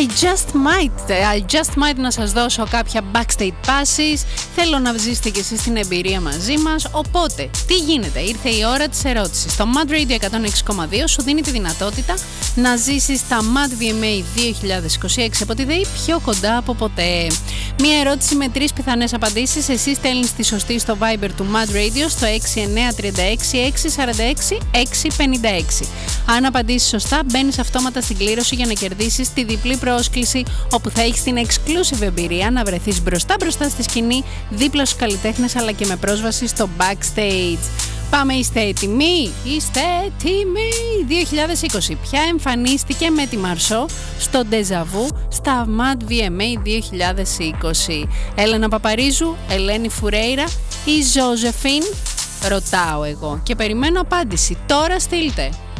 I just might να σας δώσω κάποια backstage passes. Θέλω να ζήσετε κι εσείς την εμπειρία μαζί μας. Οπότε, τι γίνεται? Ήρθε η ώρα της ερώτησης. Το Mad Radio 106,2 σου δίνει τη δυνατότητα να ζήσεις τα Mad VMA 2026 από τη ΔΕΗ πιο κοντά από ποτέ. Μία ερώτηση με 3 πιθανές απαντήσεις. Εσύ στέλνεις τη σωστή στο Viber του Mad Radio στο 6936 646 656. Αν απαντήσεις σωστά, μπαίνεις αυτόματα στην κλήρωση για να κερδίσεις τη διπλή πρόσκληση, όπου θα έχεις την exclusive εμπειρία να βρεθείς μπροστά στη σκηνή, δίπλα στους καλλιτέχνες, αλλά και με πρόσβαση στο backstage. Πάμε, είστε έτοιμοι? Είστε έτοιμοι? 2020. Ποια εμφανίστηκε με τη Μαρσό στο Ντεζαβού στα Mad VMA 2020? Έλενα Παπαρίζου, Ελένη Φουρέιρα ή Ζωζεφίν? Ρωτάω εγώ και περιμένω απάντηση. Τώρα στείλτε.